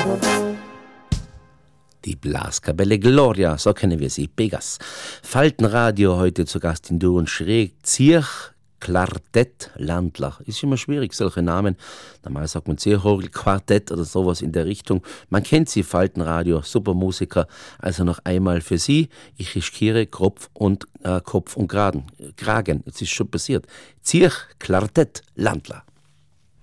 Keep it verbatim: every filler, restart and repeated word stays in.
Die Blaskapelle Gloria, so kennen wir sie, Pegas. Faltenradio heute zu Gast in Dur und Schräg, Zierch, Quartett, Landler. Ist immer schwierig, solche Namen. Normal sagt man Zierchorgel, Quartett oder sowas in der Richtung. Man kennt sie, Faltenradio, super Musiker. Also noch einmal für Sie. Ich riskiere Kopf und, äh, Kopf und Graden, Kragen. Es ist schon passiert. Zierch, Quartett, Landler.